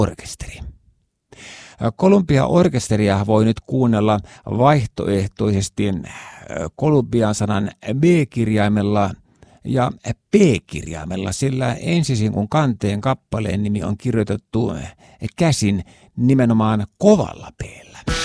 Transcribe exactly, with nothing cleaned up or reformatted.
orkesteri. Columbia-orkesteria voi nyt kuunnella vaihtoehtoisesti Columbian sanan B-kirjaimella ja P-kirjaimella, sillä ensisinkun kanteen kappaleen nimi on kirjoitettu käsin nimenomaan kovalla P:llä.